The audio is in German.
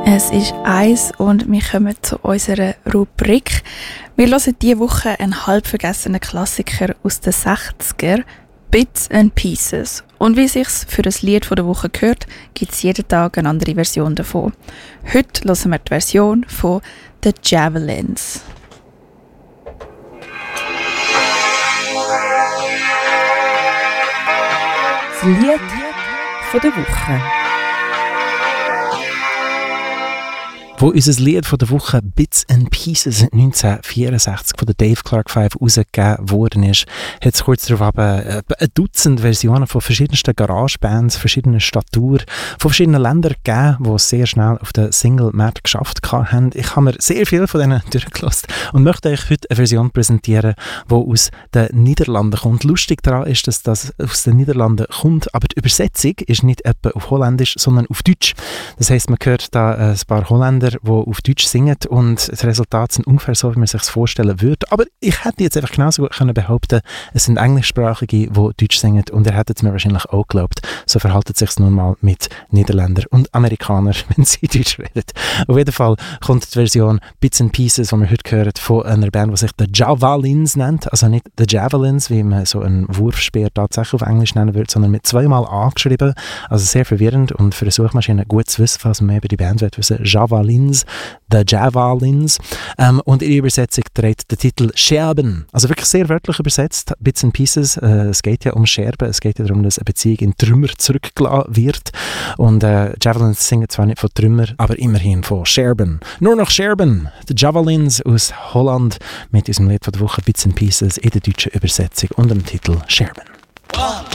Es ist 1 und wir kommen zu unserer Rubrik. Wir hören diese Woche einen halb vergessenen Klassiker aus den 60er, Bits and Pieces. Und wie es sich für das Lied der Woche gehört, gibt es jeden Tag eine andere Version davon. Heute hören wir die Version von The Javelins. Das Lied der Woche. Wo unser Lied von der Woche Bits and Pieces 1964 von der Dave Clark 5 rausgegeben worden ist, hat es kurz darauf ein Dutzend Versionen von verschiedensten Garagebands, verschiedenen Statur, von verschiedenen Ländern gegeben, die es sehr schnell auf den Single-Markt geschafft haben. Ich habe mir sehr viel von denen durchgelassen und möchte euch heute eine Version präsentieren, die aus den Niederlanden kommt. Lustig daran ist, dass das aus den Niederlanden kommt, aber die Übersetzung ist nicht etwa auf Holländisch, sondern auf Deutsch. Das heisst, man hört da ein paar Holländer, die auf Deutsch singen und das Resultat sind ungefähr so, wie man sich das vorstellen würde. Aber ich hätte jetzt einfach genauso gut können behaupten, es sind Englischsprachige, die Deutsch singen und ihr hättet es mir wahrscheinlich auch geglaubt. So verhalten sich es nun mal mit Niederländern und Amerikanern, wenn sie Deutsch reden. Auf jeden Fall kommt die Version Bits and Pieces, die wir heute hören, von einer Band, die sich The Javelins nennt. Also nicht The Javelins, wie man so einen Wurfspeer tatsächlich auf Englisch nennen würde, sondern mit zweimal A geschrieben. Also sehr verwirrend und für eine Suchmaschine gut zu wissen, was man mehr über die Band wissen. Javelins, The Javelins. Und ihre Übersetzung trägt den Titel Scherben. Also wirklich sehr wörtlich übersetzt, Bits and Pieces. Es geht ja um Scherben, es geht ja darum, dass eine Beziehung in Trümmer zurückgelassen wird. Und Javelins singen zwar nicht von Trümmer, aber immerhin von Scherben. Nur noch Scherben. The Javelins aus Holland mit unserem Lied von der Woche Bits and Pieces in der deutschen Übersetzung und dem Titel Scherben. 1,